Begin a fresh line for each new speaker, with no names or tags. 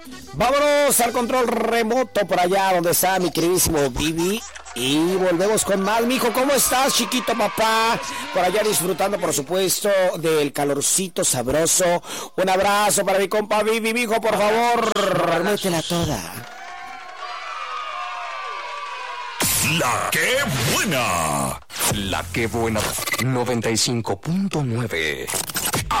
Vámonos al control remoto por allá donde está mi queridísimo Bibi. Y volvemos con más, mijo. ¿Cómo estás, chiquito papá? Por allá disfrutando, por supuesto, del calorcito sabroso. Un abrazo para mi compa Bibi, mijo, por favor. Métela toda.
La que buena. La que buena. 95.9.